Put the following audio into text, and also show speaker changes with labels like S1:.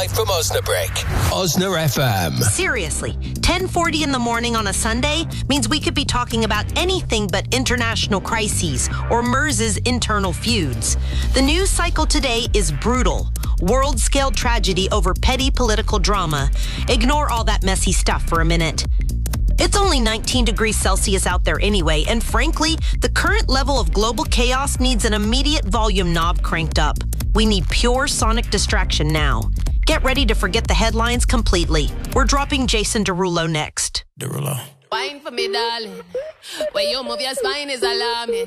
S1: live from Osnabrück. Osna FM.
S2: Seriously, 10:40 in the morning on a Sunday means we could be talking about anything but international crises or MERS's internal feuds. The news cycle today is brutal. World-scale tragedy over petty political drama. Ignore all that messy stuff for a minute. It's only 19 degrees Celsius out there anyway, and frankly, the current level of global chaos needs an immediate volume knob cranked up. We need pure sonic distraction now. Get ready to forget the headlines completely. We're dropping Jason Derulo next.
S3: Wine for me, darling. When you move your spine is alarming.